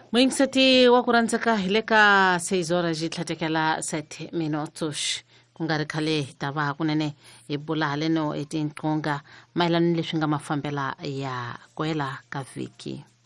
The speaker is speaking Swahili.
Moingisati wa kurantsaka hileka 6 horas jitlatekela 7 minutos kungari khale tava kunene ibula haleno etinqonga mailani leswi nga mafambela ya kwela ka vhiki.